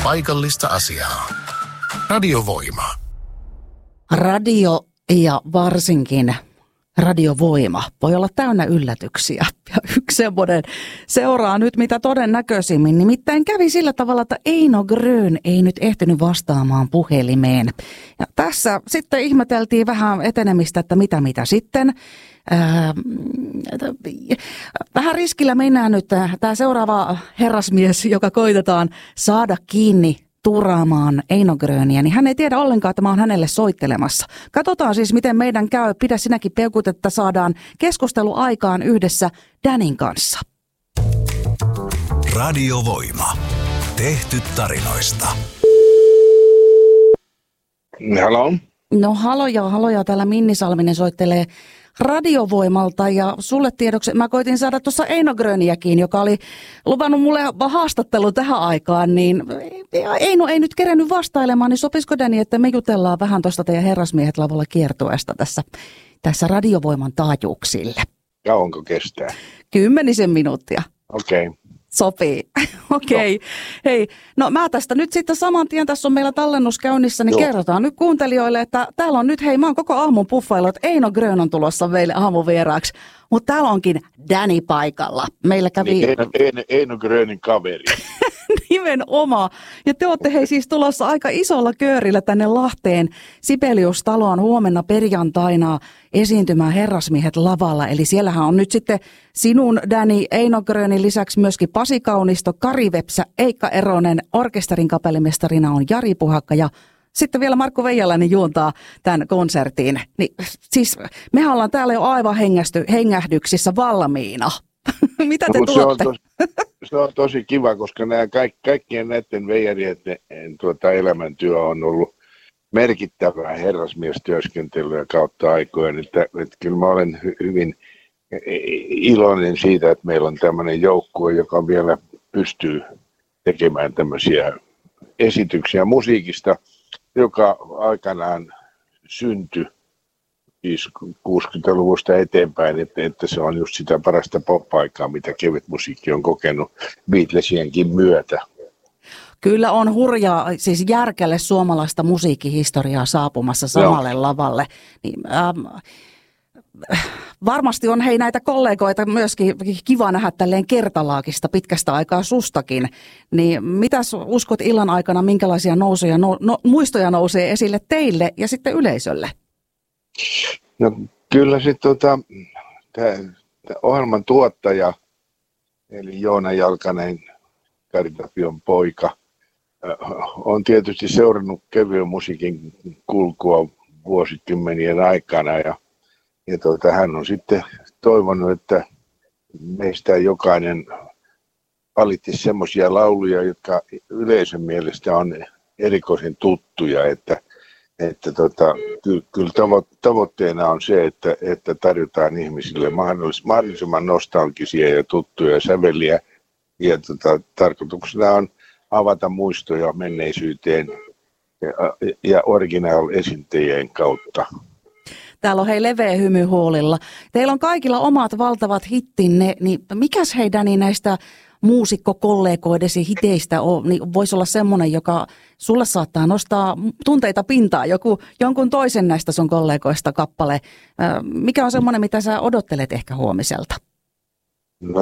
paikallista asiaa. Radiovoima. Radio ja varsinkin radiovoima voi olla täynnä yllätyksiä. Ja yksi semmoinen seuraa nyt mitä todennäköisimmin. Nimittäin kävi sillä tavalla, että Eino Grön ei nyt ehtinyt vastaamaan puhelimeen. Ja tässä sitten ihmeteltiin vähän etenemistä, että mitä sitten. Vähän riskillä mennään nyt tämä seuraava herrasmies, joka koitetaan saada kiinni turaamaan Eino Gröniä, niin hän ei tiedä ollenkaan, että mä oon hänelle soittelemassa. Katsotaan siis, miten meidän käy. Pidä sinäkin peukut, että saadaan keskustelu aikaan yhdessä Danin kanssa. Radiovoima. Tehty tarinoista. Hello? No haloja. Täällä Minni Salminen soittelee Radiovoimalta ja sulle tiedoksi mä koitin saada tuossa Eino Gröniäkin, joka oli luvannut mulle haastattelun tähän aikaan, niin Eino ei nyt kerennyt vastailemaan, niin sopisiko Dani, että me jutellaan vähän tuosta teidän herrasmiehet lavalla kiertueesta tässä Radiovoiman taajuuksille. Kauanko kestää? 10 minuuttia. Okei. Sopii. Okei. Hei, no mä tästä nyt sitten saman tien, tässä on meillä tallennus käynnissä, niin kerrotaan nyt kuuntelijoille, että täällä on nyt, mä oon koko aamun puffailu, että Eino Grön on tulossa meille aamuvieraaksi, mutta täällä onkin Dani paikalla. Meillä kävi... Niin, Eino Grönin kaveri. Nimenomaan. Ja te olette siis tulossa aika isolla köörillä tänne Lahteen Sibelius-taloon huomenna perjantaina esiintymään herrasmiehet lavalla. Eli siellähän on nyt sitten sinun, Dani, Eino Grönin lisäksi myöskin Pasi Kaunisto, Kari Vepsä, Eikka Eronen, orkesterin kapellimestarina on Jari Puhakka ja sitten vielä Markku Veijalainen juontaa tämän konsertin. Niin, siis mehän ollaan täällä jo aivan hengähdyksissä valmiina. Mitä te tuotte? Se on tosi kiva, koska nämä kaikkien näiden veijarien elämäntyö on ollut merkittävää herrasmiestyöskentelyä kautta aikojen. Että kyllä mä olen hyvin iloinen siitä, että meillä on tämmöinen joukkue, joka vielä pystyy tekemään tämmöisiä esityksiä musiikista, joka aikanaan syntyi 60-luvusta eteenpäin, että se on just sitä parasta pop-aikaa, mitä kevyt musiikki on kokenut Beatlesienkin myötä. Kyllä on hurjaa, siis järkelle suomalaista musiikkihistoriaa saapumassa samalle lavalle. Niin, varmasti on näitä kollegoita myöskin kiva nähdä tälleen kertalaakista pitkästä aikaa sustakin. Niin mitäs uskot illan aikana, minkälaisia muistoja nousee esille teille ja sitten yleisölle? No kyllä se tämä ohjelman tuottaja, eli Joona Jalkanen, Kari Tapion poika, on tietysti seurannut kevyen musiikin kulkua vuosikymmenien aikana ja hän on sitten toivonut, että meistä jokainen valitti semmoisia lauluja, jotka yleisön mielestä on erikoisen tuttuja, että kyllä tavoitteena on se, että tarjotaan ihmisille mahdollisimman nostalgisia ja tuttuja säveliä. Ja tarkoituksena on avata muistoja menneisyyteen ja original-esiintyjien kautta. Täällä on leveä hymy huolilla. Teillä on kaikilla omat valtavat hittinne, niin mikäs Dani näistä muusikkokollegoidesi hiteistä on, niin voisi olla semmoinen, joka sulle saattaa nostaa tunteita pintaan, jonkun toisen näistä sun kollegoista kappale. Mikä on semmoinen, mitä sä odottelet ehkä huomiselta? No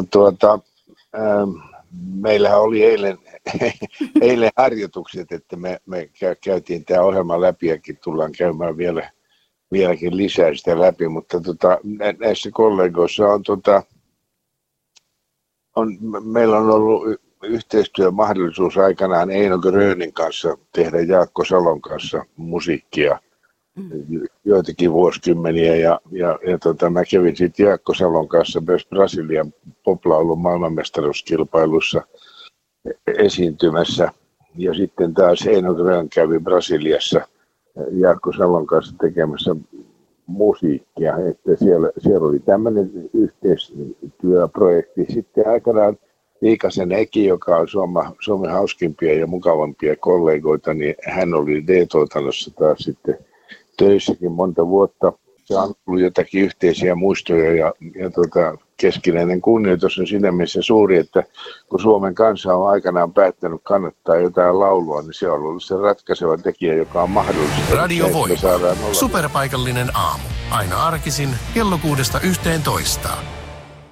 meillähän oli eilen harjoitukset, että me käytiin tämä ohjelma läpi ja tullaan käymään vieläkin lisää sitä läpi, mutta näissä kollegoissa meillä on ollut yhteistyömahdollisuus aikanaan Eino Grönin kanssa tehdä Jaakko Salon kanssa musiikkia joitakin vuosikymmeniä ja mä kävin sitten Jaakko Salon kanssa myös Brasilian poplaulun maailmanmestaruuskilpailussa esiintymässä ja sitten taas Eino Grön kävi Brasiliassa Jaakko Salon kanssa tekemässä musiikkia, että siellä oli tämmöinen yhteistyöprojekti. Sitten aikanaan Liikasen Eki, joka on Suomen hauskimpia ja mukavampia kollegoita, niin hän oli D-tuotannossa taas sitten töissäkin monta vuotta. Se on ollut jotakin yhteisiä muistoja ja keskinäinen kunnioitus on siinä mielessä suuri, että kun Suomen kansa on aikanaan päättänyt kannattaa jotain laulua, niin se on ollut se ratkaiseva tekijä, joka on mahdollista. Radio Voima. Superpaikallinen aamu. Aina arkisin kello 6-11.